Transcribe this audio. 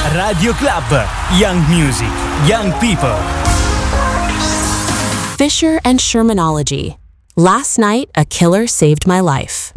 Radio Club. Young music, young people. Fisher and Shermanology. Last night, a killer saved my life.